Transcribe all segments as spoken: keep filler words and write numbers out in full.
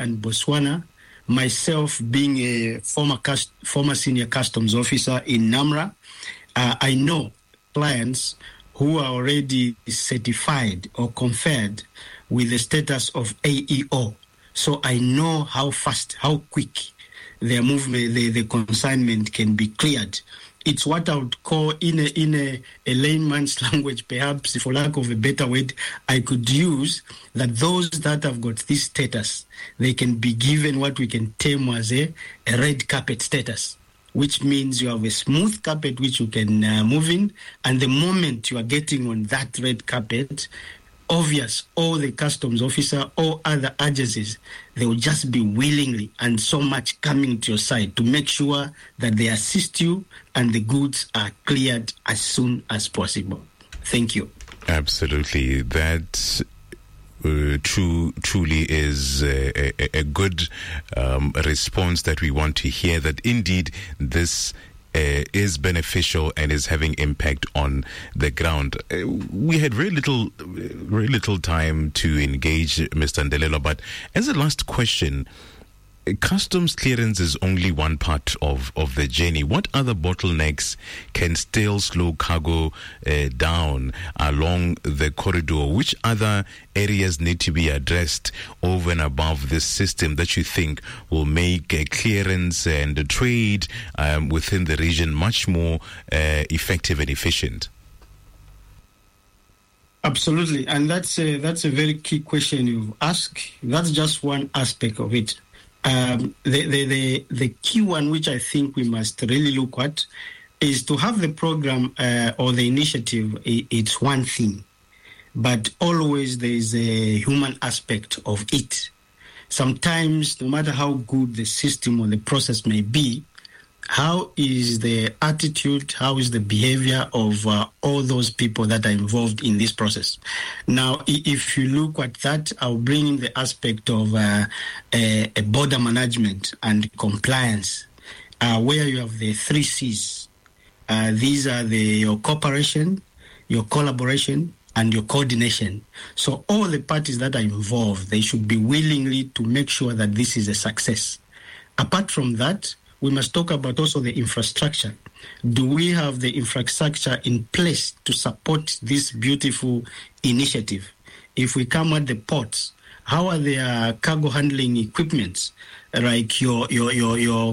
and Botswana, myself being a former cust- former senior customs officer in NAMRA, uh, I know clients who are already certified or conferred with the status of A E O. So I know how fast, how quick their movement, the, the consignment can be cleared. It's what I would call, in a in a, a layman's language, perhaps for lack of a better word, I could use, that those that have got this status, they can be given what we can term as a, a red carpet status, which means you have a smooth carpet which you can uh, move in, and the moment you are getting on that red carpet, obvious, all the customs officer or other agencies, they will just be willingly and so much coming to your side to make sure that they assist you and the goods are cleared as soon as possible. Thank you. Absolutely. That uh, true, truly is a, a, a good um, response that we want to hear, that indeed this Uh, is beneficial and is having impact on the ground. Uh, we had very little, very little time to engage Mister Ndelelwa, but as a last question, customs clearance is only one part of, of the journey. What other bottlenecks can still slow cargo uh, down along the corridor? Which other areas need to be addressed over and above this system that you think will make uh, clearance and uh, trade um, within the region much more uh, effective and efficient? Absolutely, and that's a, that's a very key question you've asked. That's just one aspect of it. Um, the, the, the, the key one, which I think we must really look at, is to have the program uh, or the initiative. It's one thing, but always there is a human aspect of it. Sometimes, no matter how good the system or the process may be, how is the attitude, how is the behavior of uh, all those people that are involved in this process? Now, if you look at that, I'll bring in the aspect of uh, a, a border management and compliance, uh, where you have the three C's. Uh, these are the your cooperation, your collaboration, and your coordination. So all the parties that are involved, they should be willingly to make sure that this is a success. Apart from that, we must talk about also the infrastructure. Do we have the infrastructure in place to support this beautiful initiative? If we come at the ports, how are their cargo handling equipments, like your your your your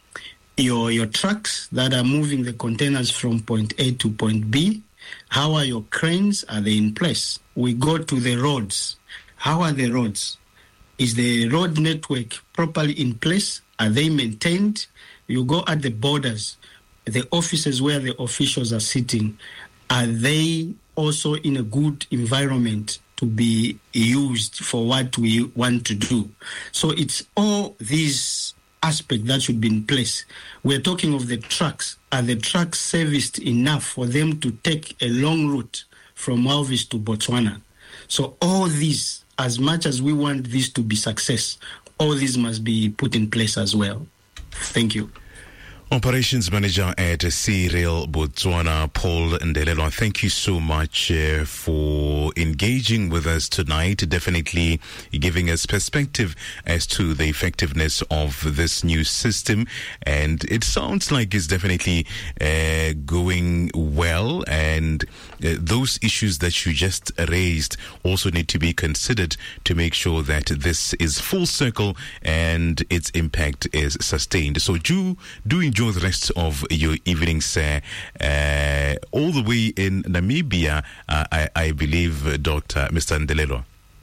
your your trucks that are moving the containers from point A to point B? How are your cranes? Are they in place? We go to the roads. How are the roads? Is the road network properly in place? Are they maintained? You go at the borders, the offices where the officials are sitting, are they also in a good environment to be used for what we want to do? So it's all these aspects that should be in place. We're talking of the trucks. Are the trucks serviced enough for them to take a long route from Walvis to Botswana? So all these, as much as we want this to be success, all these must be put in place as well. Thank you. Operations Manager at SeaRail Botswana, Paul Ndelelwa, thank you so much uh, for engaging with us tonight, definitely giving us perspective as to the effectiveness of this new system. And it sounds like it's definitely uh, going well, and uh, those issues that you just raised also need to be considered to make sure that this is full circle and its impact is sustained. So do, do enjoy Enjoy the rest of your evenings uh, uh, all the way in Namibia, uh, I, I believe, uh, Doctor Mister Ndelelwa.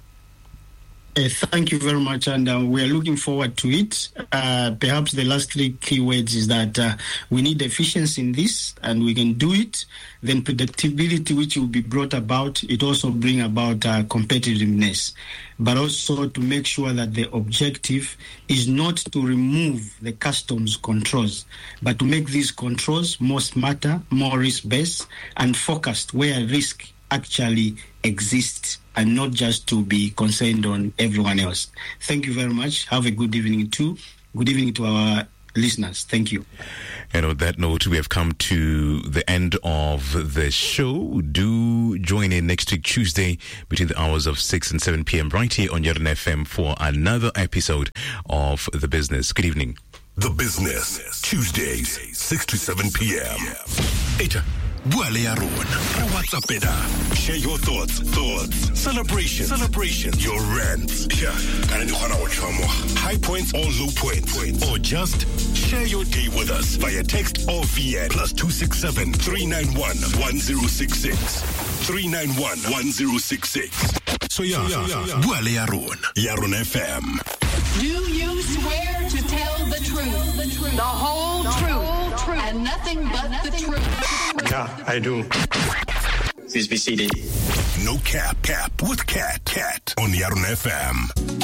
Uh, thank you very much, and uh, we are looking forward to it. Uh, perhaps the last three keywords is that uh, we need efficiency in this, and we can do it. Then predictability, which will be brought about, it also bring about uh, competitiveness, but also to make sure that the objective is not to remove the customs controls, but to make these controls more smarter, more risk-based, and focused where risk actually exists, and not just to be concerned on everyone else. Thank you very much. Have a good evening too. Good evening to our listeners. Thank you. And on that note, we have come to the end of the show. Do join in next week, Tuesday, between the hours of six and seven p.m. right here on Yarn F M for another episode of The Business. Good evening. The Business, Tuesdays, six to seven p.m. Eta, Buale Yaron, WhatsApp Eda. Share your thoughts, thoughts, celebration, celebration, your rants. Yeah, high points or low points, or just share your day with us via text or via plus two six seven three nine one one zero six six three nine one one zero six six. So yeah, Buale Yaron, Yaron F M. Do you swear to tell the truth, the, truth, the whole truth, truth, and nothing but the truth? Yeah, I do. Please be seated. No cap, cap with Cat, Cat on Yaron F M.